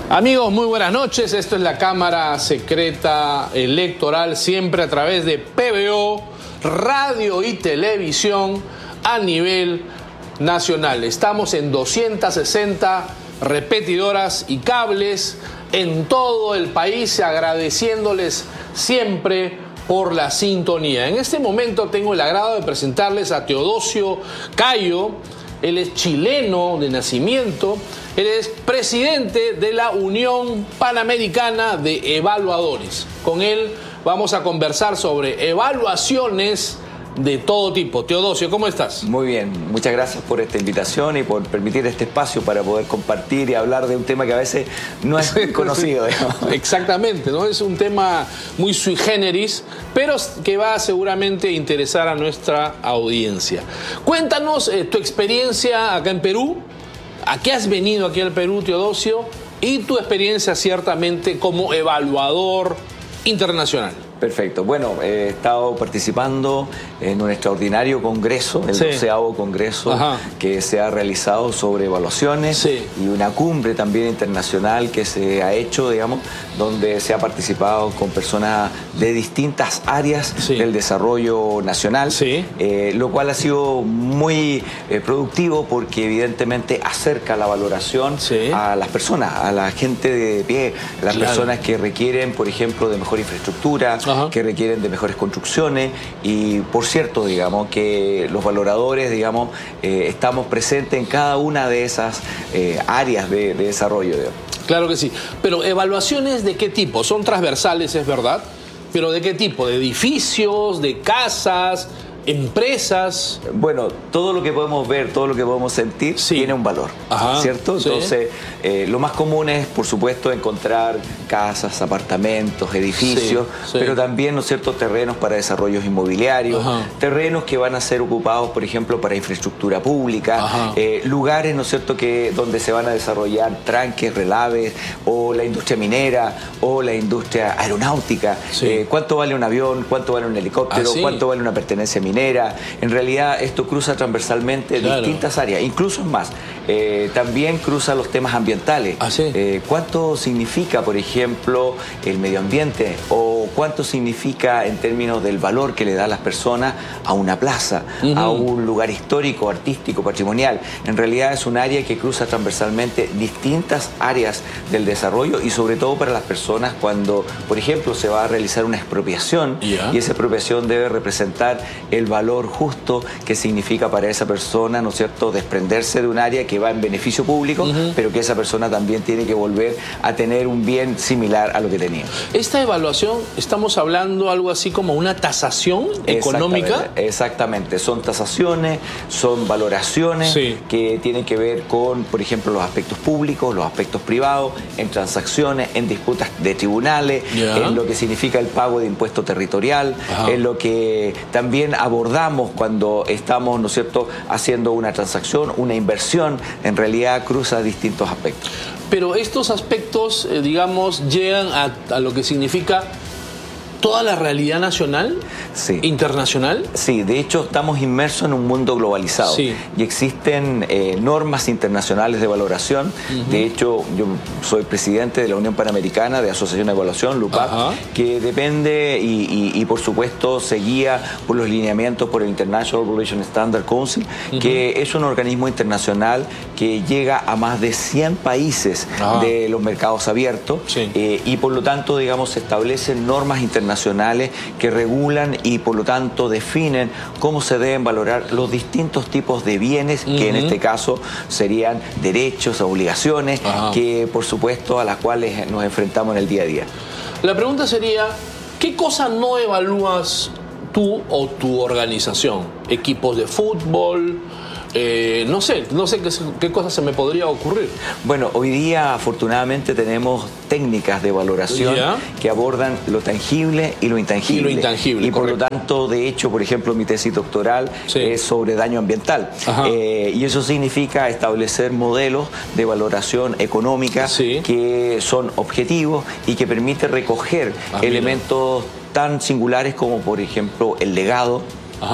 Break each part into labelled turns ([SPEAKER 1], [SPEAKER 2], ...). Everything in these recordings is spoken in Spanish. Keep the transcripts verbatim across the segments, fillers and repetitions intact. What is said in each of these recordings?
[SPEAKER 1] Amigos, muy buenas noches. Esto es la Cámara Secreta Electoral, siempre a través de P B O, radio y televisión a nivel nacional. Estamos en doscientas sesenta repetidoras y cables en todo el país, agradeciéndoles siempre por la sintonía. En este momento tengo el agrado de presentarles a Teodosio Cayo. Él es chileno de nacimiento. Él es presidente de la Unión Panamericana de Evaluadores. Con él vamos a conversar sobre evaluaciones de todo tipo. Teodosio, ¿cómo estás?
[SPEAKER 2] Muy bien, muchas gracias por esta invitación y por permitir este espacio para poder compartir y hablar de un tema que a veces no es conocido. Digamos.
[SPEAKER 1] Exactamente, ¿no? Es un tema muy sui generis, pero que va a seguramente interesar a nuestra audiencia. Cuéntanos eh, tu experiencia acá en Perú. ¿A qué has venido aquí al Perú, Teodosio? Y tu experiencia ciertamente como evaluador internacional.
[SPEAKER 2] Perfecto. Bueno, he estado participando en un extraordinario congreso, el
[SPEAKER 1] sí.
[SPEAKER 2] doceavo congreso Ajá. que se ha realizado sobre evaluaciones
[SPEAKER 1] sí.
[SPEAKER 2] y una cumbre también internacional que se ha hecho, digamos, donde se ha participado con personas de distintas áreas sí. del desarrollo nacional,
[SPEAKER 1] sí.
[SPEAKER 2] eh, lo cual ha sido muy eh, productivo porque evidentemente acerca la valoración sí. a las personas, a la gente de pie, a las claro. personas que requieren, por ejemplo, de mejor infraestructura, Ajá. que requieren de mejores construcciones y, por cierto, digamos, que los valoradores, digamos, eh, estamos presentes en cada una de esas eh, áreas de, de desarrollo. Digamos.
[SPEAKER 1] Claro que sí, pero ¿evaluaciones de qué tipo? Son transversales, es verdad, pero ¿de qué tipo? ¿De edificios, de casas, empresas?
[SPEAKER 2] Bueno, todo lo que podemos ver, todo lo que podemos sentir sí. tiene un valor,
[SPEAKER 1] Ajá,
[SPEAKER 2] ¿cierto?
[SPEAKER 1] sí.
[SPEAKER 2] Entonces, eh, lo más común es, por supuesto, encontrar casas, apartamentos, edificios, sí, sí. pero también, ¿no es cierto?, terrenos para desarrollos inmobiliarios, Ajá. terrenos que van a ser ocupados, por ejemplo, para infraestructura pública, eh, lugares, ¿no es cierto?, que donde se van a desarrollar tranques, relaves, o la industria minera, o la industria aeronáutica. Sí. Eh, ¿Cuánto vale un avión? ¿Cuánto vale un helicóptero?
[SPEAKER 1] ¿Ah, sí?
[SPEAKER 2] ¿Cuánto vale una pertenencia minera? En realidad esto cruza transversalmente claro. distintas áreas, incluso es más, eh, también cruza los temas ambientales.
[SPEAKER 1] ¿Ah, sí?
[SPEAKER 2] eh, ¿Cuánto significa, por ejemplo, el medio ambiente? ¿O cuánto significa en términos del valor que le da a las personas a una plaza, uh-huh. a un lugar histórico, artístico, patrimonial? En realidad es un área que cruza transversalmente distintas áreas del desarrollo y sobre todo para las personas cuando, por ejemplo, se va a realizar una expropiación yeah. y esa expropiación debe representar el valor justo que significa para esa persona, ¿no es cierto?, desprenderse de un área que va en beneficio público, uh-huh. pero que esa persona también tiene que volver a tener un bien similar a lo que tenía.
[SPEAKER 1] Esta evaluación, estamos hablando algo así como una tasación económica.
[SPEAKER 2] Exactamente, exactamente. Son tasaciones, son valoraciones sí. que tienen que ver con, por ejemplo, los aspectos públicos, los aspectos privados, en transacciones, en disputas de tribunales, yeah. en lo que significa el pago de impuesto territorial, Ajá. en lo que también abordamos cuando estamos, ¿no es cierto?, haciendo una transacción, una inversión, en realidad cruza distintos aspectos.
[SPEAKER 1] Pero estos aspectos, eh, digamos, llegan a, a lo que significa toda la realidad nacional,
[SPEAKER 2] sí.
[SPEAKER 1] internacional.
[SPEAKER 2] Sí, de hecho estamos inmersos en un mundo globalizado sí. y existen eh, normas internacionales de valoración. Uh-huh. De hecho, yo soy presidente de la Unión Panamericana de Asociación de Evaluación, LUPAC, uh-huh. que depende y, y, y por supuesto se guía por los lineamientos por el International Evaluation Standard Council, uh-huh. que es un organismo internacional que llega a más de cien países uh-huh. de los mercados abiertos sí. eh, y por lo tanto, digamos, se establecen normas internacionales nacionales que regulan y por lo tanto definen cómo se deben valorar los distintos tipos de bienes uh-huh. que en este caso serían derechos, obligaciones, Ajá. que por supuesto a las cuales nos enfrentamos en el día a día.
[SPEAKER 1] La pregunta sería, ¿qué cosa no evalúas tú o tu organización? ¿Equipos de fútbol? Eh, no sé, no sé qué, qué cosa se me podría ocurrir.
[SPEAKER 2] Bueno, hoy día afortunadamente tenemos técnicas de valoración ¿Ya? que abordan lo tangible y lo intangible.
[SPEAKER 1] Y lo intangible,
[SPEAKER 2] Y por
[SPEAKER 1] correcto.
[SPEAKER 2] lo tanto, de hecho, por ejemplo, mi tesis doctoral sí. es sobre daño ambiental. Eh, y eso significa establecer modelos de valoración económica sí. que son objetivos y que permite recoger ah, elementos mira. tan singulares como, por ejemplo, el legado, Ajá.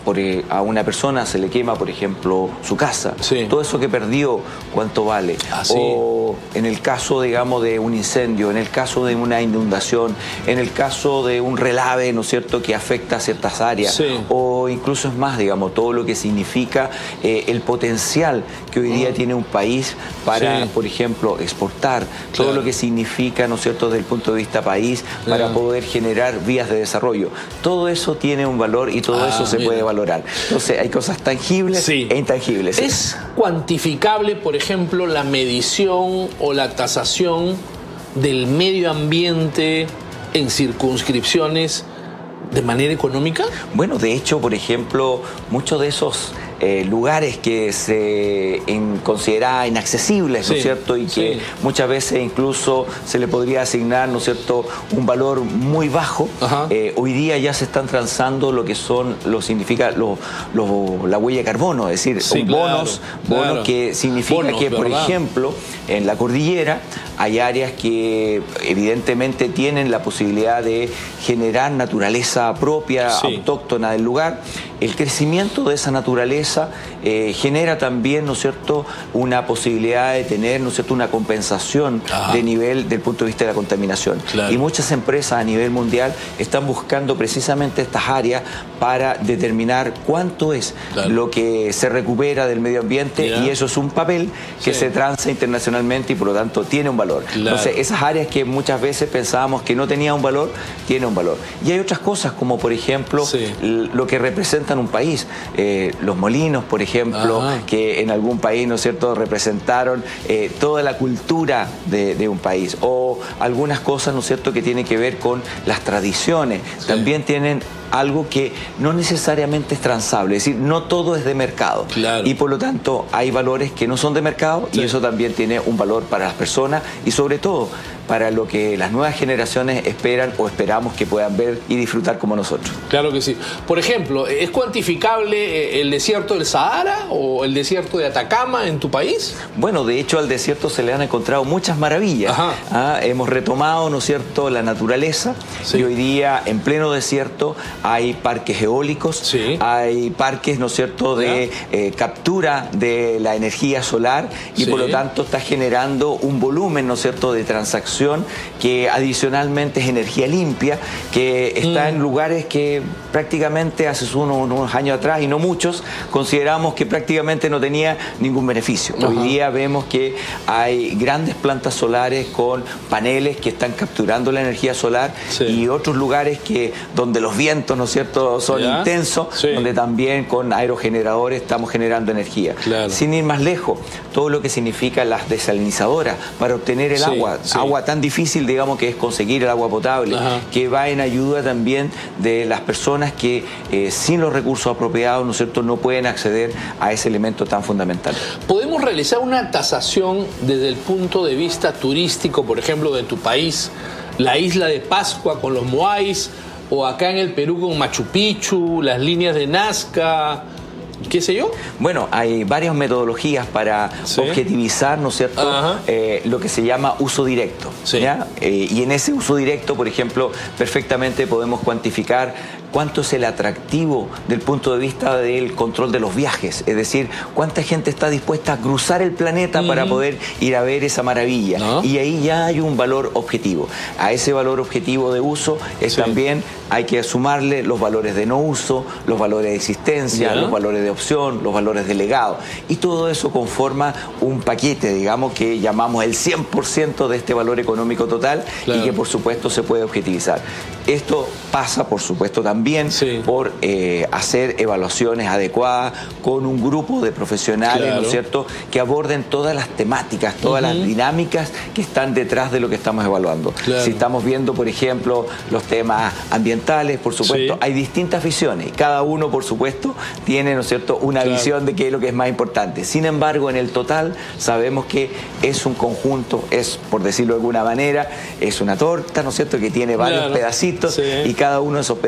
[SPEAKER 2] por, eh, a una persona se le quema, por ejemplo, su casa, sí. todo eso que perdió, ¿cuánto vale?
[SPEAKER 1] Ah, sí.
[SPEAKER 2] O en el caso, digamos, de un incendio, en el caso de una inundación, en el caso de un relave, ¿no es cierto?, que afecta a ciertas áreas,
[SPEAKER 1] sí.
[SPEAKER 2] o incluso es más, digamos, todo lo que significa eh, el potencial que hoy día mm. tiene un país para, sí. por ejemplo, exportar, claro. todo lo que significa, ¿no es cierto?, desde el punto de vista país, para mm. poder generar vías de desarrollo. Todo eso tiene un valor y todo ah, eso se mira. puede valorar. Entonces, hay cosas tangibles sí. e intangibles.
[SPEAKER 1] ¿Es cuantificable, por ejemplo, la medición o la tasación del medio ambiente en circunscripciones de manera económica?
[SPEAKER 2] Bueno, de hecho, por ejemplo, muchos de esos eh, lugares que se en, considera inaccesibles, ¿no es sí, cierto? Y que sí. muchas veces incluso se le podría asignar, ¿no es cierto?, un valor muy bajo. Eh, hoy día ya se están transando lo que son, lo significa lo, lo, la huella de carbono, es decir,
[SPEAKER 1] sí,
[SPEAKER 2] bonos,
[SPEAKER 1] claro,
[SPEAKER 2] bonos
[SPEAKER 1] claro.
[SPEAKER 2] que significa
[SPEAKER 1] bonos,
[SPEAKER 2] que, por
[SPEAKER 1] ¿verdad?
[SPEAKER 2] ejemplo, en la cordillera hay áreas que evidentemente tienen la posibilidad de generar naturaleza propia, sí. autóctona del lugar. El crecimiento de esa naturaleza eh, genera también, ¿no es cierto?, una posibilidad de tener, ¿no es cierto?, una compensación Ajá. de nivel del punto de vista de la contaminación. Claro. Y muchas empresas a nivel mundial están buscando precisamente estas áreas para determinar cuánto es claro. lo que se recupera del medio ambiente yeah. y eso es un papel que sí. se transa internacionalmente y por lo tanto tiene un valor. Claro. Entonces, esas áreas que muchas veces pensábamos que no tenían un valor, tienen un valor. Y hay otras cosas como, por ejemplo, sí. lo que representan un país. Eh, los molinos, por ejemplo, Ajá. que en algún país, ¿no es cierto?, representaron eh, toda la cultura de, de un país. O algunas cosas, ¿no es cierto?, que tienen que ver con las tradiciones. Sí. También tienen algo que no necesariamente es transable, es decir, no todo es de mercado.
[SPEAKER 1] Claro.
[SPEAKER 2] Y por lo tanto hay valores que no son de mercado sí. y eso también tiene un valor para las personas y sobre todo para lo que las nuevas generaciones esperan o esperamos que puedan ver y disfrutar como nosotros.
[SPEAKER 1] Claro que sí. Por ejemplo, ¿es cuantificable el desierto del Sahara o el desierto de Atacama en tu país?
[SPEAKER 2] Bueno, de hecho al desierto se le han encontrado muchas maravillas. Ah, hemos retomado, ¿no es cierto?, la naturaleza sí. y hoy día en pleno desierto hay parques eólicos, sí. hay parques, ¿no es cierto?, de eh, captura de la energía solar y sí. por lo tanto está generando un volumen, ¿no es cierto?, de transacción que adicionalmente es energía limpia, que está mm. en lugares que prácticamente hace unos, unos años atrás, y no muchos, consideramos que prácticamente no tenía ningún beneficio. Ajá. Hoy día vemos que hay grandes plantas solares con paneles que están capturando la energía solar sí. y otros lugares que donde los vientos, ¿no es cierto?, son ¿Ya? intensos, sí. donde también con aerogeneradores estamos generando energía. Claro. Sin ir más lejos, todo lo que significa las desalinizadoras para obtener el sí. agua, sí. agua tan difícil, digamos, que es conseguir el agua potable, Ajá. que va en ayuda también de las personas que eh, sin los recursos apropiados, ¿no es cierto?, no pueden acceder a ese elemento tan fundamental.
[SPEAKER 1] ¿Podemos realizar una tasación desde el punto de vista turístico, por ejemplo, de tu país, la isla de Pascua con los moais, o acá en el Perú con Machu Picchu, las líneas de Nazca, qué sé yo?
[SPEAKER 2] Bueno, hay varias metodologías para ¿Sí? objetivizar, ¿no es cierto?, eh, lo que se llama uso directo. Sí. ¿ya? Eh, y en ese uso directo, por ejemplo, perfectamente podemos cuantificar cuánto es el atractivo del punto de vista del control de los viajes, es decir, cuánta gente está dispuesta a cruzar el planeta uh-huh. para poder ir a ver esa maravilla. ¿No? Y ahí ya hay un valor objetivo. A ese valor objetivo de uso es sí. también hay que sumarle los valores de no uso, los valores de existencia, ¿Ya? los valores de opción, los valores de legado. Y todo eso conforma un paquete, digamos, que llamamos el cien por ciento de este valor económico total claro. y que por supuesto se puede objetivizar. Esto pasa, por supuesto, también sí. por eh, hacer evaluaciones adecuadas con un grupo de profesionales, claro. ¿no es cierto?, que aborden todas las temáticas, todas uh-huh. las dinámicas que están detrás de lo que estamos evaluando. Claro. Si estamos viendo, por ejemplo, los temas ambientales, por supuesto, sí. hay distintas visiones y cada uno, por supuesto, tiene, ¿no es cierto?, una claro. visión de qué es lo que es más importante. Sin embargo, en el total sabemos que es un conjunto, es, por decirlo de alguna manera, es una torta, ¿no es cierto?, que tiene varios claro. pedacitos sí. y cada uno de esos pedacitos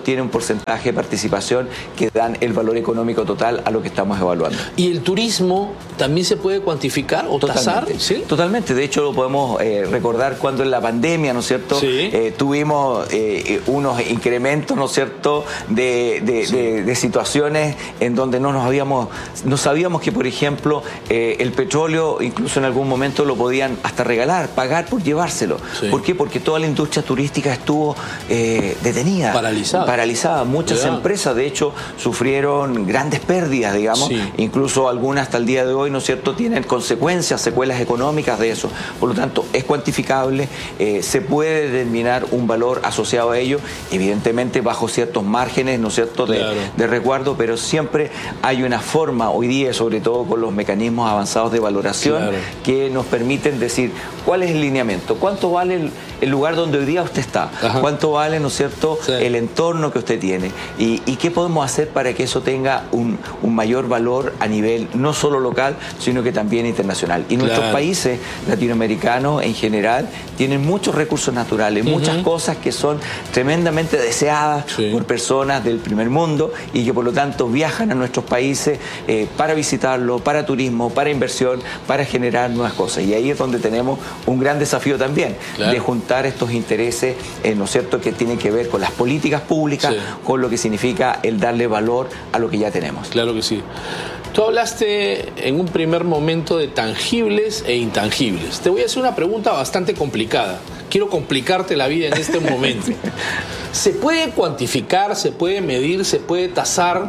[SPEAKER 2] tienen un porcentaje de participación que dan el valor económico total a lo que estamos evaluando.
[SPEAKER 1] ¿Y el turismo también se puede cuantificar o tasar?
[SPEAKER 2] ¿Sí? Totalmente. De hecho, lo podemos eh, recordar cuando en la pandemia, ¿no es cierto?, sí. eh, tuvimos eh, unos incrementos, ¿no es cierto?, de, de, sí. de, de situaciones en donde no nos habíamos, no sabíamos que, por ejemplo, eh, el petróleo incluso en algún momento lo podían hasta regalar, pagar por llevárselo. Sí. ¿Por qué? Porque toda la industria turística estuvo eh, detenida.
[SPEAKER 1] Paralizada.
[SPEAKER 2] Paralizada. Muchas ¿verdad? Empresas, de hecho, sufrieron grandes pérdidas, digamos. Sí. Incluso algunas hasta el día de hoy, ¿no es cierto?, tienen consecuencias, secuelas económicas de eso. Por lo tanto, es cuantificable, eh, se puede determinar un valor asociado a ello, evidentemente bajo ciertos márgenes, ¿no es cierto?, de, claro. de resguardo, pero siempre hay una forma, hoy día, sobre todo con los mecanismos avanzados de valoración, claro. que nos permiten decir cuál es el lineamiento, cuánto vale el, el lugar donde hoy día usted está, ajá. cuánto vale, ¿no es cierto?, sí. el entorno que usted tiene, y, y qué podemos hacer para que eso tenga un, un mayor valor a nivel no solo local, sino que también internacional. Y nuestros claro. países latinoamericanos en general tienen muchos recursos naturales, uh-huh. muchas cosas que son tremendamente deseadas sí. por personas del primer mundo y que por lo tanto viajan a nuestros países eh, para visitarlo, para turismo, para inversión, para generar nuevas cosas. Y ahí es donde tenemos un gran desafío también, claro. de juntar estos intereses, eh, ¿no es cierto?, que tienen que ver con las políticas públicas, sí. con lo que significa el darle valor a lo que ya tenemos.
[SPEAKER 1] Claro que sí. Tú hablaste en un primer momento de tangibles e intangibles. Te voy a hacer una pregunta bastante complicada. Quiero complicarte la vida en este momento. ¿Se puede cuantificar, se puede medir, se puede tasar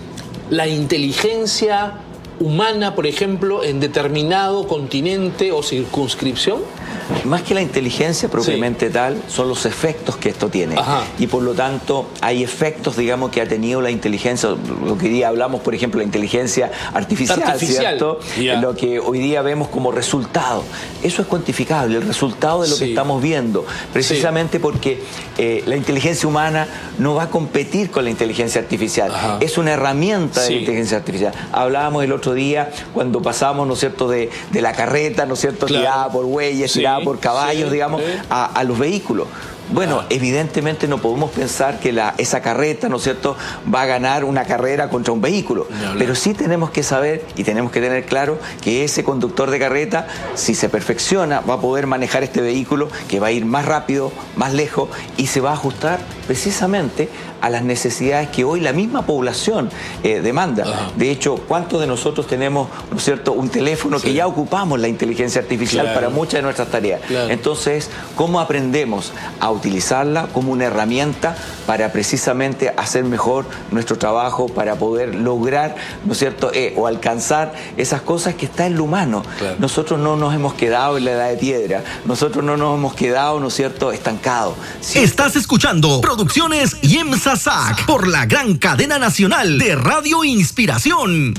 [SPEAKER 1] la inteligencia humana, por ejemplo, en determinado continente o circunscripción?
[SPEAKER 2] Más que la inteligencia propiamente sí. tal, son los efectos que esto tiene. Ajá. Y por lo tanto, hay efectos, digamos, que ha tenido la inteligencia, lo que hoy día hablamos, por ejemplo, la inteligencia artificial, artificial. ¿cierto? Yeah. Lo que hoy día vemos como resultado. Eso es cuantificable, el resultado de lo sí. que estamos viendo. Precisamente sí. porque eh, la inteligencia humana no va a competir con la inteligencia artificial. Ajá. Es una herramienta de sí. la inteligencia artificial. Hablábamos el otro día cuando pasamos, ¿no es cierto?, de, de la carreta, ¿no es cierto?, claro. tirada por bueyes, sí. tirada por caballos, sí, digamos, sí. A, a los vehículos. Bueno, ah. evidentemente no podemos pensar que la, esa carreta, ¿no es cierto?, va a ganar una carrera contra un vehículo. No, no. Pero sí tenemos que saber y tenemos que tener claro que ese conductor de carreta, si se perfecciona, va a poder manejar este vehículo que va a ir más rápido, más lejos y se va a ajustar precisamente a las necesidades que hoy la misma población eh, demanda. Ajá. De hecho, ¿cuántos de nosotros tenemos, ¿no es cierto?, un teléfono sí. que ya ocupamos la inteligencia artificial claro. para muchas de nuestras tareas? Claro. Entonces, ¿cómo aprendemos a utilizarla como una herramienta para precisamente hacer mejor nuestro trabajo, para poder lograr, ¿no es cierto?, eh, o alcanzar esas cosas que está en lo humano? Claro. Nosotros no nos hemos quedado en la edad de piedra, nosotros no nos hemos quedado, ¿no es cierto?, estancados.
[SPEAKER 3] ¿Sí? Estás escuchando Producciones IEMSA S A C por la gran cadena nacional de Radio Inspiración.